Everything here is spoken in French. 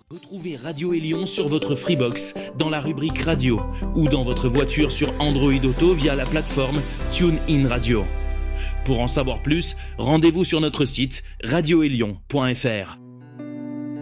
Retrouvez Radio Élion sur votre Freebox, dans la rubrique Radio, ou dans votre voiture sur Android Auto via la plateforme TuneIn Radio. Pour en savoir plus, rendez-vous sur notre site radioélion.fr.